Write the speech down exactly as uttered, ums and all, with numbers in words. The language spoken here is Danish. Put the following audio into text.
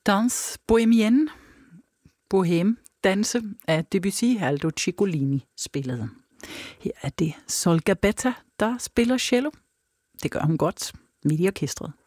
Danse bohémienne, Bohème, danse af Debussy, Aldo Ciccolini spillede. Her er det Sol Gabetta, der spiller cello. Det gør hun godt midt i orkestret.